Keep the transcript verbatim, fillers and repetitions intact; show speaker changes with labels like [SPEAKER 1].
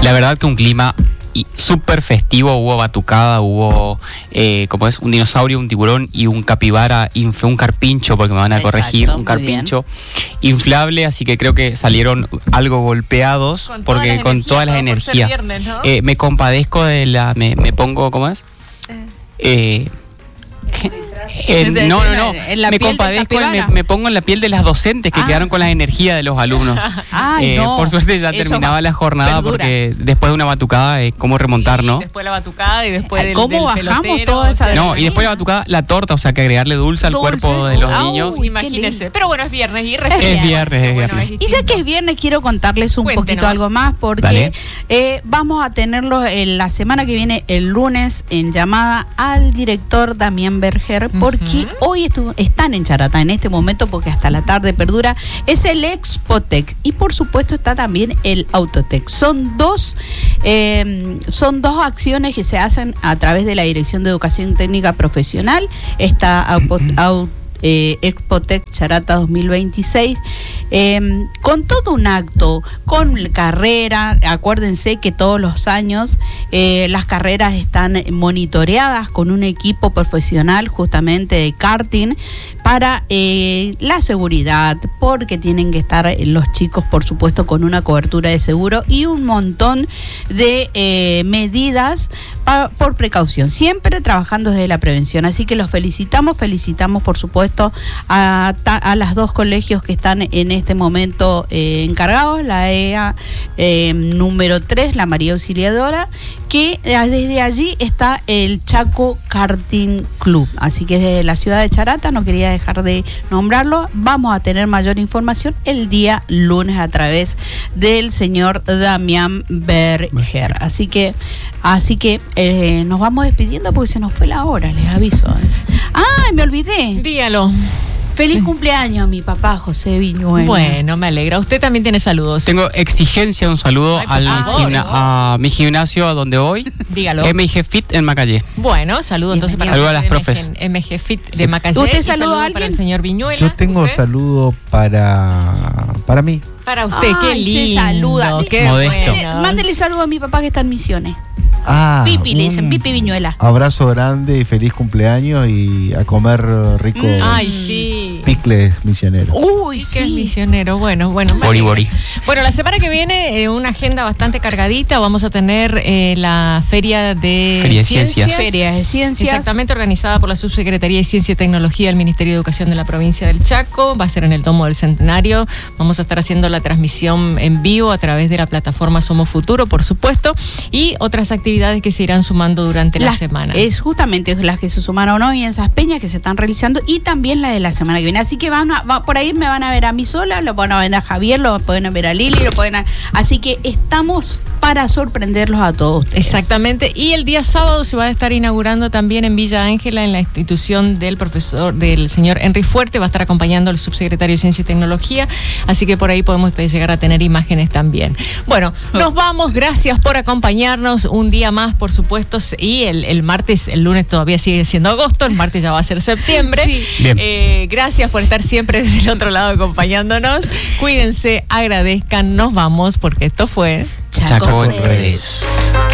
[SPEAKER 1] La verdad que un clima súper festivo, hubo batucada, hubo eh, como es un dinosaurio, un tiburón y un capibara, infl- un carpincho, porque me van a
[SPEAKER 2] Exacto,
[SPEAKER 1] corregir, un carpincho inflable, así que creo que salieron algo golpeados,
[SPEAKER 3] Con
[SPEAKER 1] porque
[SPEAKER 3] todas las
[SPEAKER 1] con
[SPEAKER 3] energías,
[SPEAKER 1] todas las
[SPEAKER 3] todo por ser
[SPEAKER 1] energías.
[SPEAKER 3] viernes, ¿no?
[SPEAKER 1] Eh, me compadezco de la, me, me pongo, ¿cómo es? Eh, Eh,
[SPEAKER 2] De-
[SPEAKER 1] no,
[SPEAKER 2] de-
[SPEAKER 1] no, no,
[SPEAKER 2] en la
[SPEAKER 1] me
[SPEAKER 2] piel del
[SPEAKER 1] compadezco, y me,
[SPEAKER 2] capibara.
[SPEAKER 1] me pongo en la piel de las docentes que
[SPEAKER 2] Ah.
[SPEAKER 1] quedaron con las energías de los alumnos.
[SPEAKER 2] Ay,
[SPEAKER 1] Eh,
[SPEAKER 2] no.
[SPEAKER 1] por suerte ya
[SPEAKER 2] Eso
[SPEAKER 1] terminaba
[SPEAKER 2] va-
[SPEAKER 1] la jornada,
[SPEAKER 2] perdura.
[SPEAKER 1] porque después de una batucada, eh, ¿cómo remontar, no?
[SPEAKER 3] Después la batucada y después
[SPEAKER 2] Ay,
[SPEAKER 3] del,
[SPEAKER 2] ¿cómo
[SPEAKER 3] del
[SPEAKER 2] bajamos
[SPEAKER 3] pelotero,
[SPEAKER 2] toda esa
[SPEAKER 3] o sea,
[SPEAKER 1] No, y después de la batucada, la torta, o sea, que agregarle dulce al
[SPEAKER 2] Dulce.
[SPEAKER 1] cuerpo de los
[SPEAKER 2] Au.
[SPEAKER 1] niños.
[SPEAKER 2] Uy, qué
[SPEAKER 3] imagínese.
[SPEAKER 2] lindo.
[SPEAKER 3] Pero bueno, es viernes y
[SPEAKER 2] Es
[SPEAKER 1] viernes, es viernes.
[SPEAKER 2] Y ya que es viernes, quiero contarles un
[SPEAKER 3] Cuéntenos.
[SPEAKER 2] poquito algo más, porque
[SPEAKER 1] Dale.
[SPEAKER 2] eh, vamos a tenerlo en la semana que viene, el lunes, en llamada al director Damián Berger, porque
[SPEAKER 3] Ujú.
[SPEAKER 2] hoy estu- están en Charata en este momento, porque hasta la tarde perdura, es el Expotec, y por supuesto está también el Autotec. Son dos, eh, son dos acciones que se hacen a través de la Dirección de Educación Técnica Profesional, esta Aupo- Au- eh, Expotec Charata dos mil veintiséis, eh, con todo un acto, con carrera. Acuérdense que todos los años eh, las carreras están monitoreadas con un equipo profesional justamente de karting para eh, la seguridad, porque tienen que estar los chicos, por supuesto, con una cobertura de seguro y un montón de eh, medidas pa- por precaución, siempre trabajando desde la prevención. Así que los felicitamos, felicitamos por supuesto a, ta- a las dos colegios que están en este momento eh, encargados, la E A eh, número tres, la María Auxiliadora, que eh, desde allí está el Chaco Karting Club. Así que desde la ciudad de Charata, no quería dejar de nombrarlo, vamos a tener mayor información el día lunes a través del señor Damián Berger. Así que, así que eh, nos vamos despidiendo porque se nos fue la hora, les aviso. ¡Ay, me olvidé!
[SPEAKER 3] Dígalo.
[SPEAKER 2] Feliz cumpleaños a mi papá José Viñuela.
[SPEAKER 3] Bueno, me alegra. Usted también tiene saludos.
[SPEAKER 1] Tengo exigencia, un saludo
[SPEAKER 3] Ay, por
[SPEAKER 1] al
[SPEAKER 3] favor.
[SPEAKER 1] gimna- a mi gimnasio a donde voy,
[SPEAKER 3] Dígalo.
[SPEAKER 1] M G Fit en Macallé.
[SPEAKER 3] Bueno, saludo entonces para
[SPEAKER 1] Saludo a las
[SPEAKER 3] M G
[SPEAKER 1] profes.
[SPEAKER 3] M G Fit de Macallé.
[SPEAKER 2] ¿Usted
[SPEAKER 3] y
[SPEAKER 2] saluda a
[SPEAKER 3] saludo
[SPEAKER 2] alguien?
[SPEAKER 3] para el señor Viñuela.
[SPEAKER 4] Yo tengo
[SPEAKER 3] ¿Usted?
[SPEAKER 4] saludo para, para mí.
[SPEAKER 3] Para usted, qué
[SPEAKER 2] Ay,
[SPEAKER 3] lindo.
[SPEAKER 2] se saluda.
[SPEAKER 3] Qué
[SPEAKER 1] Modesto.
[SPEAKER 3] bueno.
[SPEAKER 2] Mándele saludo a mi papá que está en Misiones.
[SPEAKER 4] Ah,
[SPEAKER 2] Pipi, le dicen
[SPEAKER 4] un
[SPEAKER 2] Pipi Viñuela.
[SPEAKER 4] Abrazo grande y feliz cumpleaños y a comer ricos
[SPEAKER 2] Mm.
[SPEAKER 3] Ay, sí.
[SPEAKER 4] picles misioneros.
[SPEAKER 2] Uy,
[SPEAKER 3] Sí, que es
[SPEAKER 2] sí.
[SPEAKER 3] misionero. Bueno, bueno. me
[SPEAKER 1] Bori,
[SPEAKER 3] alegra.
[SPEAKER 1] bori.
[SPEAKER 3] Bueno, la semana que viene eh, una agenda bastante cargadita. Vamos a tener eh, la Feria de
[SPEAKER 1] Feria de Ciencias.
[SPEAKER 2] Ferias de Ciencias.
[SPEAKER 3] Exactamente, organizada por la Subsecretaría de Ciencia y Tecnología del Ministerio de Educación de la provincia del Chaco. Va a ser en el Domo del Centenario. Vamos a estar haciendo la transmisión en vivo a través de la plataforma Somos Futuro, por supuesto, y otras actividades que se irán sumando durante la
[SPEAKER 2] Las-
[SPEAKER 3] semana.
[SPEAKER 2] Es justamente las que se sumaron hoy en esas peñas que se están realizando y también la de la semana que viene. Así que van a- va- por ahí me van a ver a mí sola, lo van a ver a Javier, lo pueden ver a Lili, lo pueden a- así que estamos para sorprenderlos a todos ustedes.
[SPEAKER 3] Exactamente, y el día sábado se va a estar inaugurando también en Villa Ángela, en la institución del profesor, del señor Henry Fuerte, va a estar acompañando al subsecretario de Ciencia y Tecnología, así que por ahí podemos llegar a tener imágenes también. Bueno, nos vamos, gracias por acompañarnos un día más, por supuesto, y el, el martes, el lunes todavía sigue siendo agosto, el martes ya va a ser septiembre.
[SPEAKER 2] Sí.
[SPEAKER 1] Bien.
[SPEAKER 3] Eh, gracias por estar siempre desde el otro lado acompañándonos, cuídense, agradezcan, nos vamos porque esto fue...
[SPEAKER 1] Chaco en redes.